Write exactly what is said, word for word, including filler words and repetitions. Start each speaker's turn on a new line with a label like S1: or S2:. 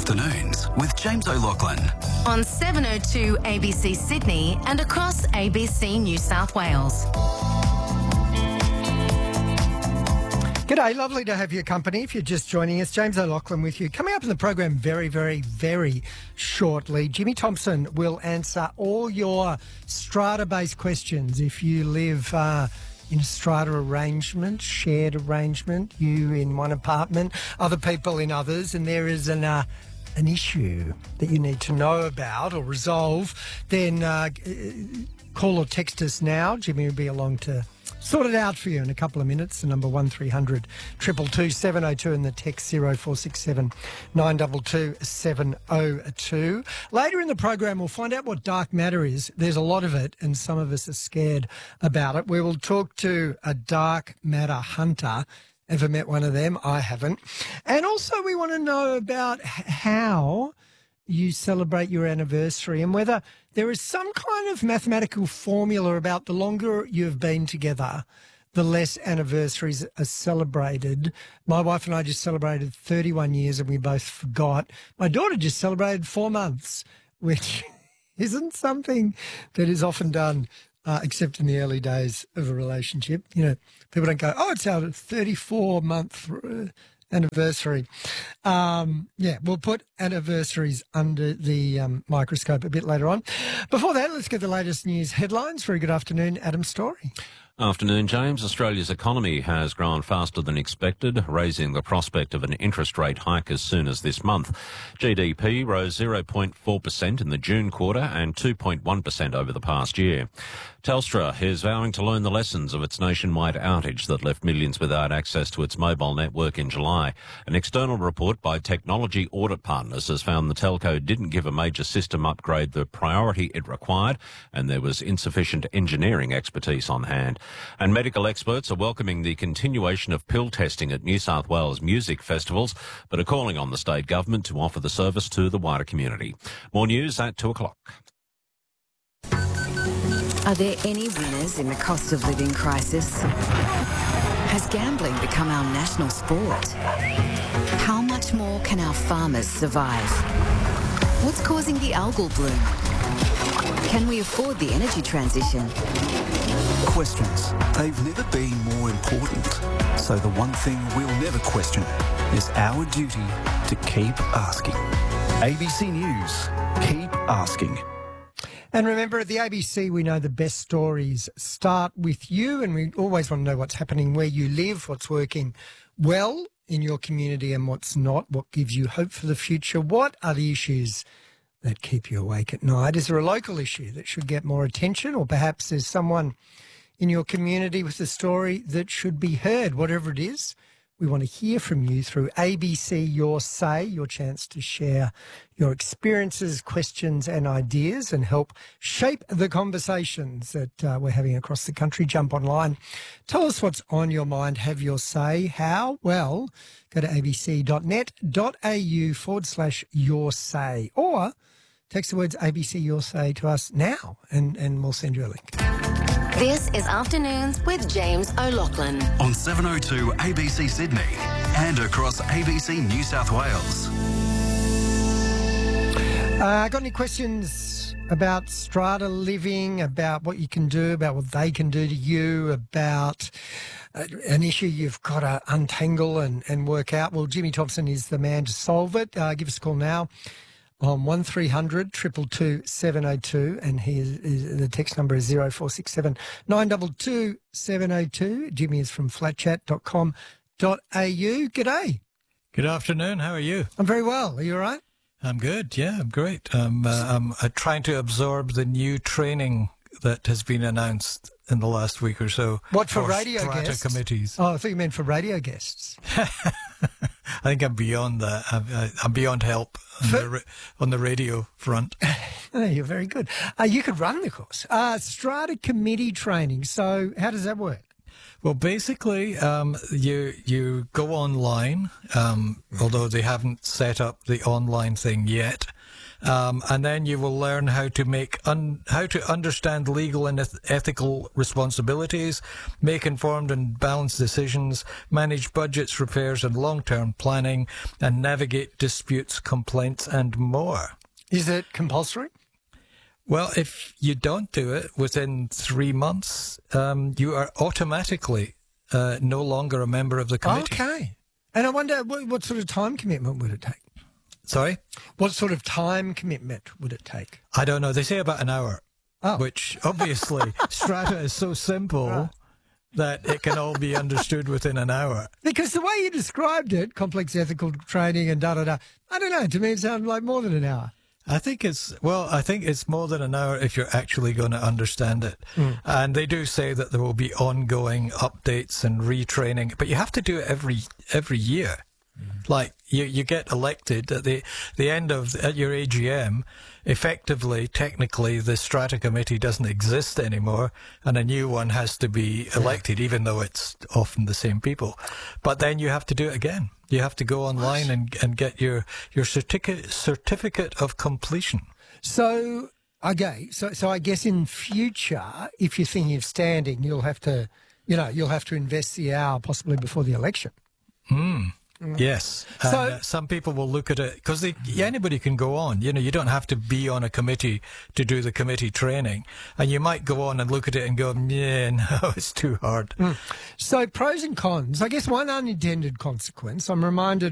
S1: Afternoons with James O'Loughlin.
S2: On seven oh two A B C Sydney and across A B C New South Wales.
S3: G'day, lovely to have your company. If you're just joining us, James O'Loughlin with you. Coming up in the program very, very, very shortly, Jimmy Thompson will answer all your strata-based questions. If you live uh, in a strata arrangement, shared arrangement, you in one apartment, other people in others, and there is an uh, an issue that you need to know about or resolve, then uh, call or text us now. Jimmy will be along to sort it out for you in a couple of minutes. The number one three hundred two two two seven oh two and the text zero four six seven nine two two seven oh two. Later in the program, we'll find out what dark matter is. There's a lot of it, and some of us are scared about it. We will talk to a dark matter hunter. Ever met one of them? I haven't. And also we want to know about how you celebrate your anniversary and whether there is some kind of mathematical formula about the longer you've been together, the less anniversaries are celebrated. My wife and I just celebrated thirty-one years and we both forgot. My daughter just celebrated four months, which isn't something that is often done, uh, except in the early days of a relationship. You know, people don't go, oh, it's our thirty-four month uh, anniversary. Um, yeah, we'll put anniversaries under the um, microscope a bit later on. Before that, let's get the latest news headlines. Very good afternoon, Adam Story.
S4: Afternoon, James. Australia's economy has grown faster than expected, raising the prospect of an interest rate hike as soon as this month. G D P rose zero point four percent in the June quarter and two point one percent over the past year. Telstra is vowing to learn the lessons of its nationwide outage that left millions without access to its mobile network in July. An external report by Technology Audit Partners has found the telco didn't give a major system upgrade the priority it required, and there was insufficient engineering expertise on hand. And medical experts are welcoming the continuation of pill testing at New South Wales music festivals, but are calling on the state government to offer the service to the wider community. More news at two o'clock.
S5: Are there any winners in the cost of living crisis? Has gambling become our national sport? How much more can our farmers survive? What's causing the algal bloom? Can we afford the energy transition?
S1: Questions. They've never been more important. So the one thing we'll never question is our duty to keep asking. A B C News. Keep asking.
S3: And remember, at the A B C, we know the best stories start with you, and we always want to know what's happening where you live, what's working well in your community and what's not, what gives you hope for the future. What are the issues that keep you awake at night? Is there a local issue that should get more attention, or perhaps there's someone in your community with a story that should be heard? Whatever it is, we want to hear from you through A B C Your Say, your chance to share your experiences, questions and ideas and help shape the conversations that uh, we're having across the country. Jump online. Tell us what's on your mind. Have your say. How? Well, go to abc.net.au forward slash your say, or text the words A B C Your Say to us now and, and we'll send you a link.
S2: This is Afternoons with James O'Loughlin.
S1: On seven oh two A B C Sydney and across A B C New South Wales.
S3: Uh, got any questions about strata living, about what you can do, about what they can do to you, about uh, an issue you've got to untangle and, and work out? Well, Jimmy Thompson is the man to solve it. Uh, give us a call now on one three hundred two two two seven oh two, and he is, is, the text number is zero four six seven nine two two seven oh two. Jimmy is from flat chat dot com dot a u. G'day.
S6: Good afternoon. How are you?
S3: I'm very well. Are you all right?
S6: I'm good. Yeah, I'm great. I'm, uh, I'm uh, trying to absorb the new training that has been announced in the last week or so.
S3: What, for, for radio
S6: strata
S3: guests?
S6: Committees.
S3: Oh, I thought you meant for radio guests.
S6: I think I'm beyond that. I'm, I'm beyond help on, for, the, on the radio front.
S3: Oh, you're very good. Uh, you could run the course. Uh, strata committee training. So how does that work?
S6: Well, basically, um, you you go online, um, although they haven't set up the online thing yet, Um, and then you will learn how to make un- how to understand legal and eth- ethical responsibilities, make informed and balanced decisions, manage budgets, repairs, and long-term planning, and navigate disputes, complaints, and more.
S3: Is it compulsory?
S6: Well, if you don't do it within three months, um, you are automatically uh, no longer a member of the committee.
S3: Okay. And I wonder, what, what sort of time commitment would it take?
S6: Sorry?
S3: What sort of time commitment would it take?
S6: I don't know. They say about an hour,
S3: Oh.
S6: which obviously Strata is so simple
S3: Right.
S6: that it can all be understood within an hour.
S3: Because the way you described it, complex ethical training and da-da-da, I don't know, to me it sounded like more than an hour.
S6: I think it's, well, I think it's more than an hour if you're actually going to understand it.
S3: Mm.
S6: And they do say that there will be ongoing updates and retraining, but you have to do it every every year. Mm. Like, you, you get elected at the the end of, at your A G M, effectively, technically, the Strata Committee doesn't exist anymore, and a new one has to be elected, yeah. even though it's often the same people. But then you have to do it again. You have to go online and, and get your, your certificate certificate of completion.
S3: So, okay, so so I guess in future, if you're thinking of standing, you'll have to, you know, you'll have to invest the hour possibly before the election.
S6: Hmm. Yes. And,
S3: So-
S6: uh, some people will look at it because anybody can go on. You know, you don't have to be on a committee to do the committee training. And you might go on and look at it and go, yeah, no, it's too hard.
S3: So pros and cons. I guess one unintended consequence, I'm reminded